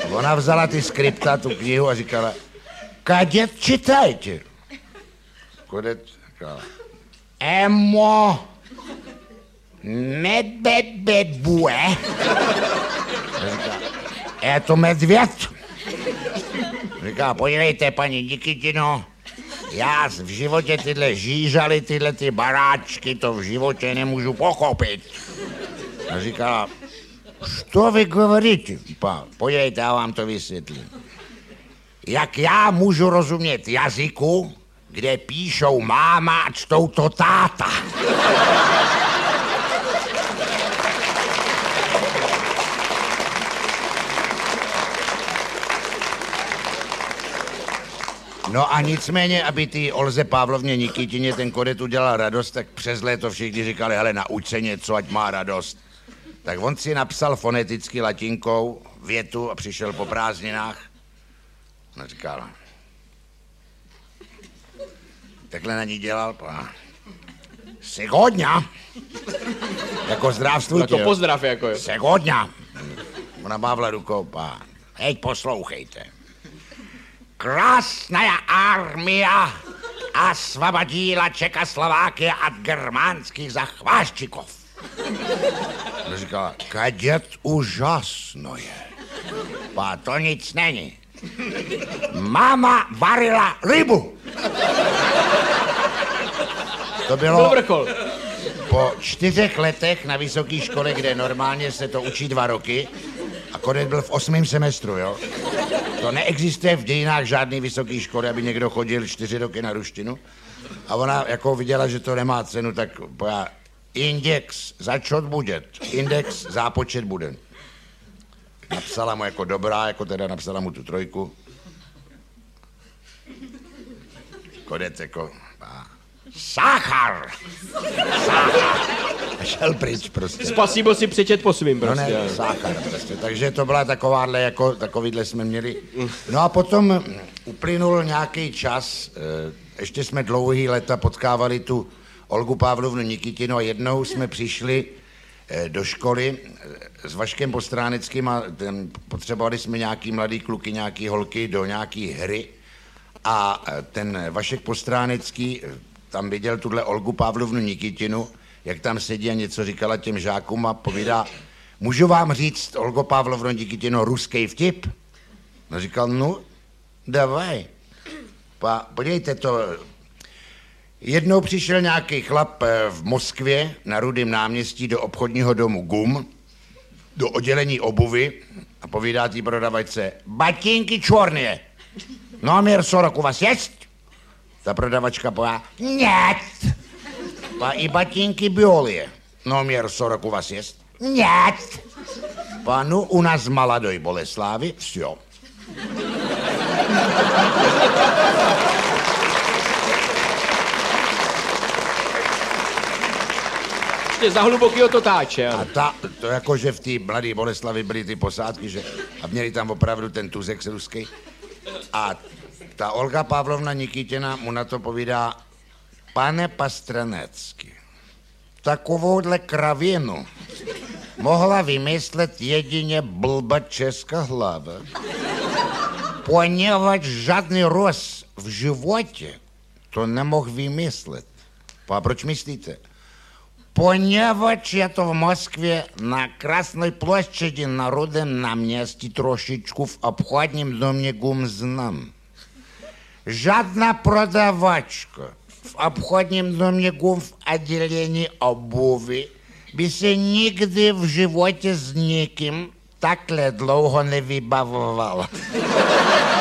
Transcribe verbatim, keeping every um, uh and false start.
Ona vzala ty skripta, tu knihu a říkala, kadět, čitajte. Kadět říkala, Emo, medbedbedbue. Říká, je to medvěd. Říká, podívejte, paní Nikitino, já v životě tyhle žížaly, tyhle ty baráčky, to v životě nemůžu pochopit. A říkala, co vy govoríte? Podívejte, já vám to vysvětlím. Jak já můžu rozumět jazyku, kde píšou máma a čtou to táta? No a nicméně, aby ty Olze Pavlovně Nikitině ten kodet udělal radost, tak přes léto všichni říkali, hele, nauč se něco, ať má radost. Tak on si napsal foneticky latinkou větu a přišel po prázdninách. No říkal, takhle na ní dělal, pá. Segodňa. Jako zdravstvujte. Jako pozdrav, jako jo. Segodňa. Ona mávla rukou, pá. Hej, poslouchejte. Krásná armia osvobodila Čekoslovákie od germánských zachváščikov. Říkala, kadět úžasno je. Pa to nic není. Máma varila rybu. To bylo po čtyřech letech na vysoké škole, kde normálně se to učí dva roky. A kodet byl v osmém semestru, jo? To neexistuje v dějinách žádný vysoký školy, aby někdo chodil čtyři roky na ruštinu. A ona jako viděla, že to nemá cenu, tak pojá, index začot bude, index zápočet bude. Napsala mu jako dobrá, jako teda napsala mu tu trojku. Kodet jako, pá, sáchar! Sáchar! A šel pryč prostě. Spasibo si přečet po svým prostě. No ne, sáchar prostě. Takže to byla takováhle, jako takovýhle jsme měli. No a potom uplynul nějaký čas, ještě jsme dlouhý leta potkávali tu Olgu Pavlovnu Nikitinu a jednou jsme přišli do školy s Vaškem Postráneckým a ten, potřebovali jsme nějaký mladý kluky, nějaký holky do nějaký hry a ten Vašek Postránecký tam viděl tuhle Olgu Pavlovnu Nikitinu, jak tam sedí a něco říkala těm žákům a povídá, můžu vám říct, Olgo Pavlovno Nikitino, ruský vtip? No říkal, no, davaj. Pa, podívejte to, jednou přišel nějaký chlap v Moskvě na Rudém náměstí do obchodního domu Gum, do oddělení obuvy a povídá tý prodavačce, batinky čorné, noměr сорок u vás jest? Ta prodavačka povídá, нет. Pa i batinky biologie, noměr сорок u vás jest? Нет. Pa no u nás z Maladoj Boleslávy, vsjo. Ještě za hlubokýho to táče. A ta, to jako, že v té Mladé Boleslavi byly ty posádky, že, a měli tam opravdu ten tuzek ruský. A ta Olga Pavlovna Nikitina mu na to povídá, pane Pastranecký, takovouhle kravinu mohla vymyslet jedině blba česká hlava, poněvadž žádný Rus v životě to nemohl vymyslet. A proč myslíte? Poněvadž je to v Moskvě na Krásné ploštědi na Rudém náměstí trošičku v obchodním domě Gum znám. Žádná prodavačka v obchodním domě Gum v oddělení obuvy by se nikdy v životě s nikým takhle dlouho nevybavovala.